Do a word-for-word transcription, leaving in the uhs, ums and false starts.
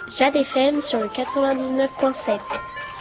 Jade F M sur le quatre-vingt-dix-neuf point sept.